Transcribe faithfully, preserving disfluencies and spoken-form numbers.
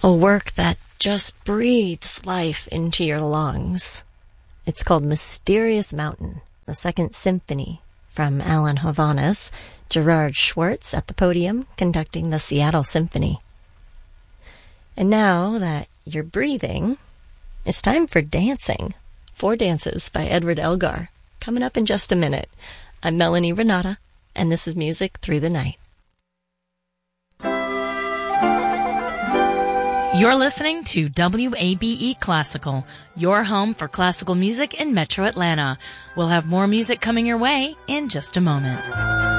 A work that just breathes life into your lungs. It's called Mysterious Mountain, the Second Symphony from Alan Hovhaness, Gerard Schwartz at the podium conducting the Seattle Symphony. And now that you're breathing, it's time for dancing. Four Dances by Edward Elgar, coming up in just a minute. I'm Melanie Renata, and this is Music Through the Night. You're listening to W A B E Classical, your home for classical music in Metro Atlanta. We'll have more music coming your way in just a moment.